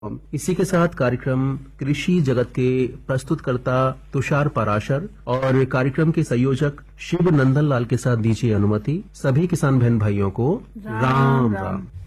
इसी के साथ कार्यक्रम कृषि जगत के प्रस्तुतकर्ता तुषार पराशर और कार्यक्रम के संयोजक शिव नंदन लाल के साथ दीजिए अनुमति। सभी किसान बहन भाइयों को राम राम।